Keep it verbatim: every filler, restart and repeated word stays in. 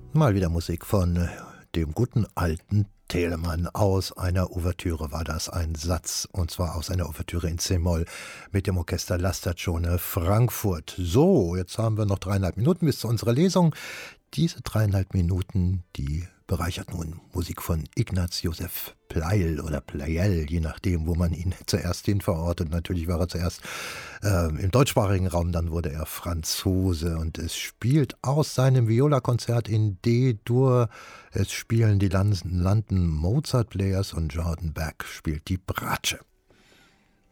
Mal wieder Musik von dem guten alten Telemann. Aus einer Ouvertüre war das ein Satz, und zwar aus einer Ouvertüre in C-Moll mit dem Orchester La Stagione Frankfurt. So, jetzt haben wir noch dreieinhalb Minuten bis zu unserer Lesung. Diese dreieinhalb Minuten, die bereichert nun Musik von Ignaz Josef Pleyel oder Pleyel, je nachdem, wo man ihn zuerst hin verortet. Natürlich war er zuerst äh, im deutschsprachigen Raum, dann wurde er Franzose, und es spielt aus seinem Viola-Konzert in D-Dur. Es spielen die Landen Mozart Players und Jordan Beck spielt die Bratsche.